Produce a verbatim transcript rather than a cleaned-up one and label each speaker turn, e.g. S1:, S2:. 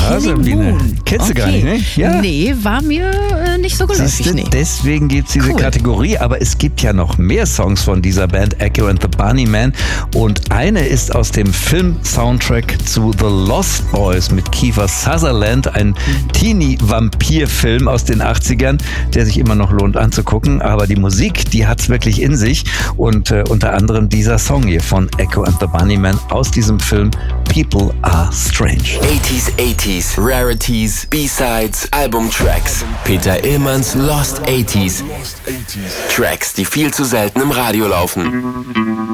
S1: Ja, Sabine. Kennst du
S2: okay.
S1: gar nicht, ne? Ja.
S2: Nee, war mir äh, nicht so geläufig.
S1: Siehste,
S2: Nee.
S1: deswegen gibt es diese
S2: Cool.
S1: Kategorie, aber es gibt ja noch mehr Songs von dieser Band, Echo and the Bunnymen. Und eine ist aus dem Film-Soundtrack zu The Lost Boys mit Kiefer Sutherland, ein Teenie-Vampir-Film aus den achtzigern, der sich immer noch lohnt anzugucken. Aber die Musik, die hat's wirklich in sich. Und äh, unter anderem dieser Song hier von Echo and the Bunnymen aus diesem Film People Are Strange.
S3: achtziger, achtziger, Rarities, B-Sides, Albumtracks. Peter Illmanns Lost achtziger. Tracks, die viel zu selten im Radio laufen.